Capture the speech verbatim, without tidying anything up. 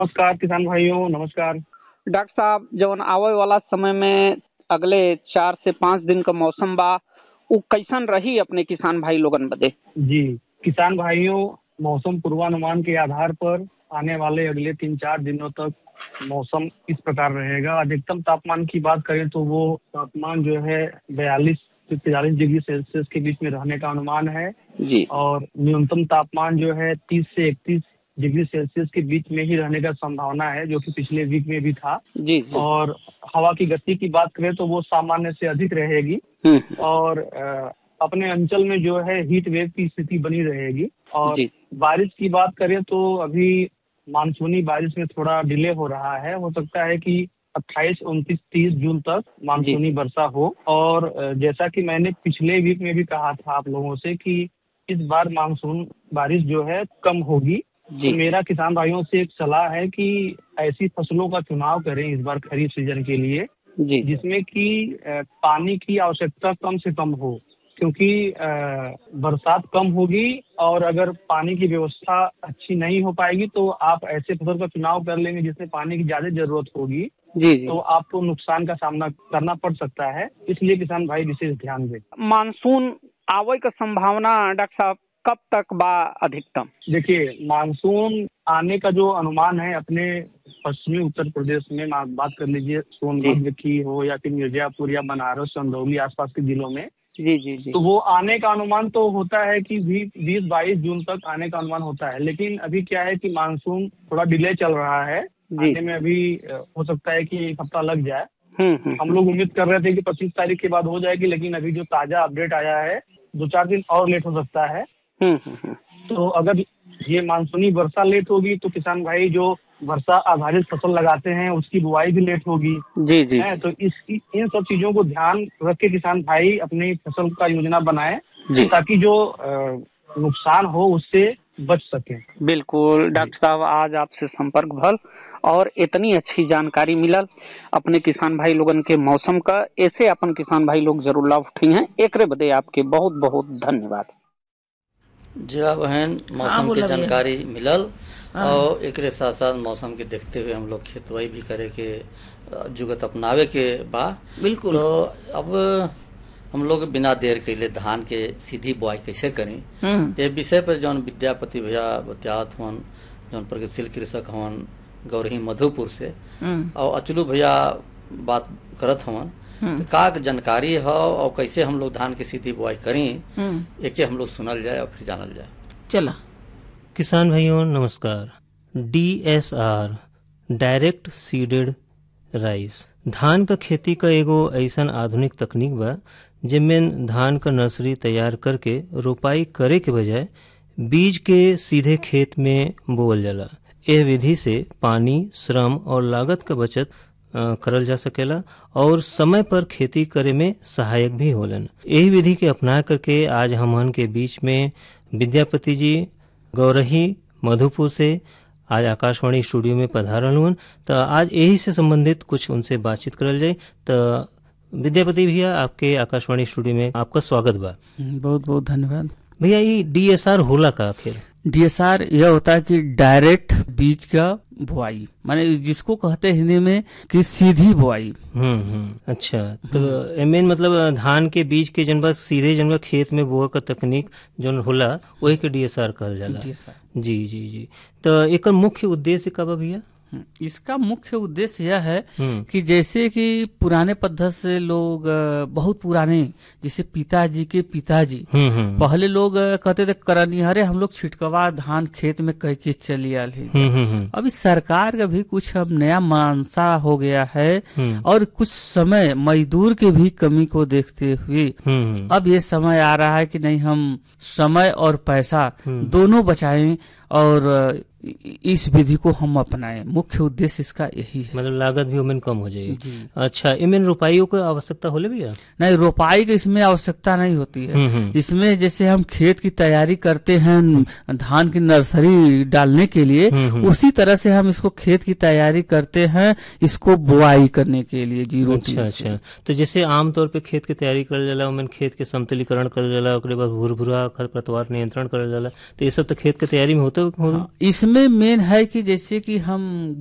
नमस्कार किसान भाइयों, नमस्कार। डॉक्टर साहब, जवन आवे वाला समय में अगले चार से पाँच दिन का मौसम बा, उ कैसन रही अपने किसान भाई लोगन बदे? जी किसान भाइयों, मौसम पूर्वानुमान के आधार पर आने वाले अगले तीन चार दिनों तक मौसम इस प्रकार रहेगा। अधिकतम तापमान की बात करें तो वो तापमान जो है बयालीस से तिरालीस डिग्री सेल्सियस के बीच में रहने का अनुमान है जी। और न्यूनतम तापमान जो है तीस से इकतीस डिग्री सेल्सियस के बीच में ही रहने का संभावना है, जो कि पिछले वीक में भी था। जी, जी। और हवा की गति की बात करें तो वो सामान्य से अधिक रहेगी और अ, अपने अंचल में जो है हीट वेव की स्थिति बनी रहेगी। और जी। बारिश की बात करें तो अभी मानसूनी बारिश में थोड़ा डिले हो रहा है। हो सकता है कि अट्ठाईस, उनतीस, तीस जून तक मानसूनी वर्षा हो। और अ, जैसा कि मैंने पिछले वीक में भी कहा था आप लोगों से कि इस बार मानसून बारिश जो है कम होगी। तो मेरा किसान भाइयों से एक सलाह है कि ऐसी फसलों का चुनाव करें इस बार खरीफ सीजन के लिए जी। जिसमें कि अ, पानी की आवश्यकता कम से कम हो, क्योंकि अ, बरसात कम होगी और अगर पानी की व्यवस्था अच्छी नहीं हो पाएगी तो आप ऐसे फसल का चुनाव कर लेंगे जिसमें पानी की ज्यादा जरूरत होगी। जी, जी। तो आपको नुकसान का सामना करना पड़ सकता है, इसलिए किसान भाई विशेष ध्यान दें। मानसून आवे का संभावना डॉक्टर साहब कब तक बा अधिकतम? देखिए, मानसून आने का जो अनुमान है अपने पश्चिमी उत्तर प्रदेश में, बात कर लीजिए सोनभद्र की हो या फिर मिर्जापुर या बनारस, चंदौली आसपास के जिलों में। जी, जी, जी। तो वो आने का अनुमान तो होता है कि बीस बाईस जून तक आने का अनुमान होता है, लेकिन अभी क्या है कि मानसून थोड़ा डिले चल रहा है। आने में अभी हो सकता है कि एक हफ्ता लग जाए। हम लोग उम्मीद कर रहे थे कि पच्चीस तारीख के बाद हो जाएगी, लेकिन अभी जो ताजा अपडेट आया है दो चार दिन और लेट हो सकता है। तो अगर ये मानसूनी वर्षा लेट होगी तो किसान भाई जो वर्षा आधारित फसल लगाते हैं उसकी बुआई भी लेट होगी। जी, जी। है, तो इस इन सब चीजों को ध्यान रख के किसान भाई अपनी फसल का योजना बनाए ताकि जो नुकसान हो उससे बच सके। बिल्कुल डॉक्टर साहब, आज आपसे संपर्क भल और इतनी अच्छी जानकारी मिलल अपने किसान भाई लोगन के मौसम का। ऐसे अपन किसान भाई लोग जरूर लाभ उठी हैं। एकरे बदे आपके बहुत बहुत धन्यवाद। जी बहन, मौसम की जानकारी मिलल और एक साथ साथ मौसम के देखते हुए हम लोग खेतवाई भी करे के जुगत अपनावे के बा। बिल्कुल। तो अब हम लोग बिना देर के लिए धान के सीधी बुआई कैसे करें, ये विषय पर जौन विद्यापति भैया बतियात हवन, जौन प्रगतिशील कृषक हवन गौरही मधुपुर से, और अचलू भैया बात करत हवन का जानकारी हो और कैसे हम लोग धान की सीधी बुआई करें, एक हम लोग सुनल जाए और फिर जानल जाए। चला किसान भाइयों नमस्कार। D S R direct seeded rice धान का खेती का एगो ऐसा आधुनिक तकनीक बा जिसमें धान का नर्सरी तैयार करके रोपाई करे के बजाय बीज के सीधे खेत में बोवल जाला। यह विधि से पानी, श्रम और लागत का बचत करल जा सकेला और समय पर खेती करे में सहायक भी होलन। यही विधि के अपना करके आज हमन के बीच में विद्यापति जी गौरही मधुपुर से आज आकाशवाणी स्टूडियो में पधारल हुन। तो आज यही से संबंधित कुछ उनसे बातचीत करल जाए। तो विद्यापति भैया, आपके आकाशवाणी स्टूडियो में आपका स्वागत बा। बहुत बहुत धन्यवाद भैया। ये डी एस आर होला का आखिर? डी एस आर यह होता है कि डायरेक्ट बीज का बुआई, माने जिसको कहते हैं हिंदी में कि सीधी बुआई। हम्म हम्म अच्छा। तो एमेन मतलब धान के बीज के जन बस सीधे जन खेत में बोआ का तकनीक जन होला वही के डी एस आर कहल जाला। जी जी जी। तो एक मुख्य उद्देश्य का बा भैया? इसका मुख्य उद्देश्य यह है कि जैसे कि पुराने पद्धति से लोग, बहुत पुराने, जैसे पिताजी के पिताजी पहले लोग कहते थे करनिहरे हम लोग छिटकवा धान खेत में कह के चली आल है। अभी सरकार का भी कुछ अब नया मानसा हो गया है और कुछ समय मजदूर के भी कमी को देखते हुए अब ये समय आ रहा है कि नहीं, हम समय और पैसा दोनों बचाएं और इस विधि को हम अपनाएं। मुख्य उद्देश्य इसका यही है। मतलब लागत भी उमें कम हो जाएगी। अच्छा, इमें रोपाइयों को आवश्यकता होले भैया? नहीं, रोपाई की इसमें आवश्यकता नहीं होती है। इसमें जैसे हम खेत की तैयारी करते हैं धान की नर्सरी डालने के लिए, उसी तरह से हम इसको खेत की तैयारी करते हैं इसको बुआई करने के लिए। जीरो। अच्छा अच्छा। तो जैसे आमतौर पे खेत की तैयारी कर जाला, उमें खेत के समतलीकरण कर जाला, उसके बाद भूर भूरा खरपतवार नियंत्रण कर जाला, तो ये सब तो खेत की तैयारी में होते हो? इसमें इसमें मेन है कि जैसे कि हम